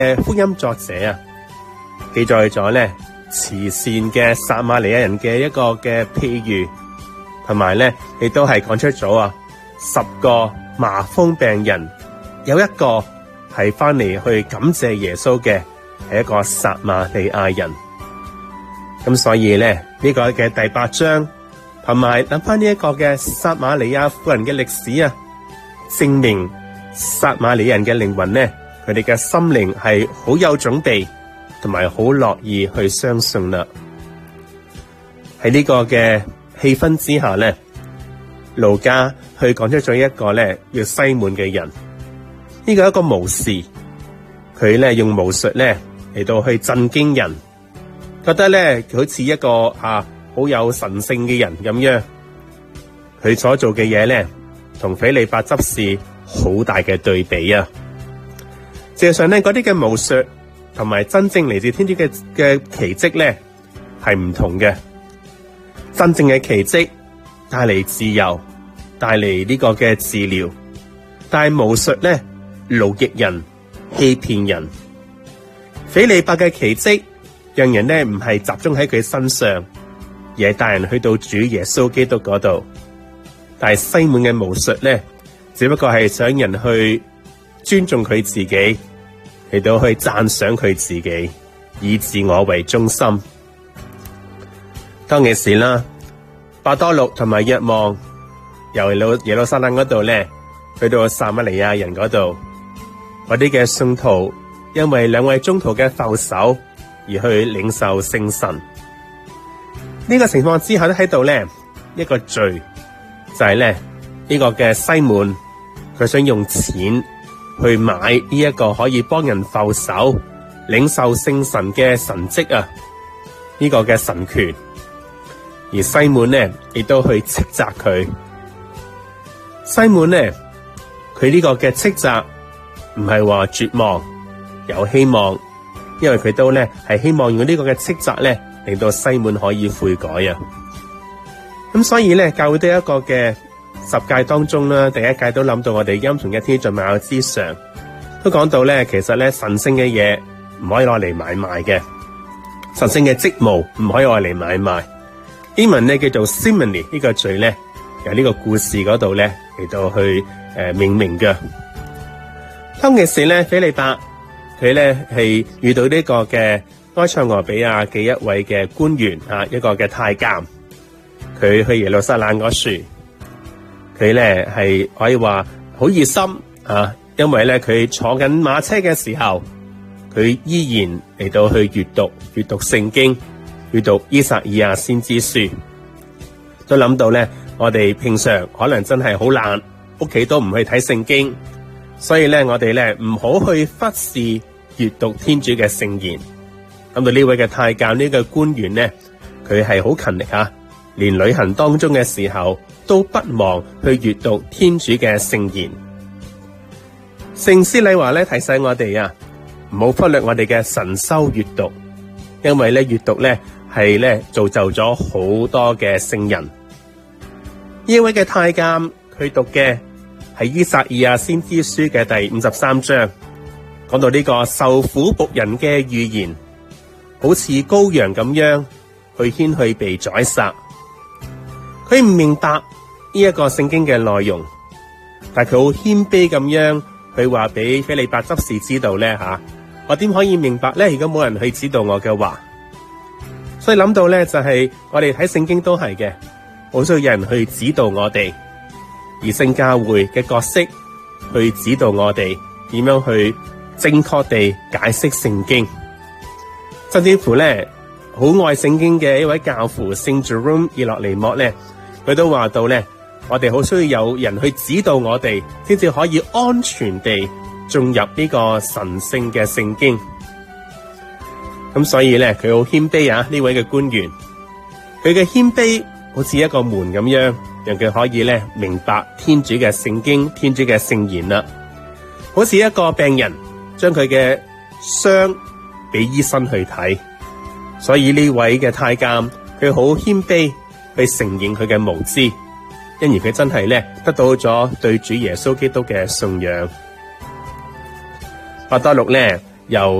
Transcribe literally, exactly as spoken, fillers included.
嘅福音作者啊，記載咗咧慈善嘅撒瑪利亞人嘅一個嘅譬喻，同埋咧亦都係講出咗啊十個麻風病人有一個係翻嚟去感謝耶穌嘅係一個撒瑪利亞人。咁所以咧呢、這個嘅第八章同埋諗翻呢一個嘅撒瑪利亞婦人嘅歷史啊，證明撒瑪利亞人嘅靈魂咧，佢哋嘅心靈係好有準備，同埋好樂意去相信啦。喺呢個嘅氣氛之下咧，路加去講出咗一個咧叫西門嘅人，呢、這個一個巫師，佢咧用巫術咧嚟到去震驚人，覺得咧好似一個啊好有神聖嘅人咁樣。佢所做嘅嘢咧，同斐理伯執事好大嘅對比啊！事實上咧，嗰啲嘅巫術同埋真正嚟自天主嘅嘅奇蹟咧係唔同嘅。真正嘅奇蹟帶嚟自由，帶嚟呢個嘅治療，但係巫術咧奴役人、欺騙人。斐理伯嘅奇蹟讓人咧唔係集中喺佢身上，而係帶人去到主耶穌基督嗰度。但係西門嘅巫術咧，只不過係想人去尊重佢自己，嚟到去讚賞佢自己，以自我為中心。當其時啦，伯多祿同埋若望由耶路撒冷嗰度咧，去到撒瑪利亞人嗰度，嗰啲嘅信徒因為兩位宗徒嘅覆手而去領受聖神。呢、這個情況之下都喺度咧，一個罪就係咧呢個嘅西門，佢想用錢去買呢一個可以幫人覆手領受聖神嘅神蹟啊，呢、這個嘅神權。而西門咧亦都去斥責佢。西門咧佢呢個嘅斥責唔係話絕望，有希望，因為佢都咧係希望用呢個嘅斥責咧令到西門可以悔改啊。咁所以咧教會都有一個嘅十誡當中啦，第一誡都諗到我哋欽崇嘅天主在萬有之上，都講到咧其實咧神聖嘅嘢唔可以攞嚟買賣嘅，神聖嘅職務唔可以攞嚟買賣。英文咧叫做 simony 呢個罪咧，由呢個故事嗰度咧嚟到去誒、呃、命名嘅。當其時咧，斐理伯佢咧係遇到呢個嘅埃塞俄比亞嘅一位嘅官員啊，一個嘅太監，佢去耶路撒冷嗰處，佢咧係可以話好熱心啊，因為咧佢坐緊馬車嘅時候，佢依然嚟到去閱讀閱讀聖經。閱讀依撒意亞先知書，都諗到咧，我哋平常可能真係好懶，屋企都唔去睇聖經，所以咧我哋咧唔好去忽視閱讀天主嘅聖言。諗到呢位嘅太監呢個官員咧，佢係好勤力啊，連旅行當中嘅時候都不忘去閱讀天主嘅聖言。聖施禮華咧提醒我哋啊，唔好忽略我哋嘅神修閱讀，因為咧閱讀咧。係咧造就咗好多嘅聖人。呢位嘅太監佢讀嘅係依撒意亞先知書嘅第五十三章，講到呢個受苦僕人嘅預言，好似羔羊咁樣去牽去被宰殺。佢唔明白呢一個聖經嘅內容，但係佢好謙卑咁樣去話俾斐理伯執事知道咧吓、啊，我點可以明白咧？如果冇人去指導我嘅話。所以諗到咧，就係、是、我哋睇聖經都係嘅，好需要有人去指導我哋，而聖教會嘅角色去指導我哋點樣去正確地解釋聖經。甚至乎咧，好愛聖經嘅一位教父聖 Jerome 以諾尼莫咧，佢都話到咧，我哋好需要有人去指導我哋，先至可以安全地進入呢個神聖嘅聖經。咁所以咧，佢好謙卑啊！呢位嘅官員，佢嘅謙卑好似一個門咁樣，讓佢可以咧明白天主嘅聖經、天主嘅聖言啦。好似一個病人將佢嘅傷俾醫生去睇，所以呢位嘅太監，佢好謙卑去承認佢嘅無知，因而佢真係咧得到咗對主耶穌基督嘅信仰。伯多祿咧由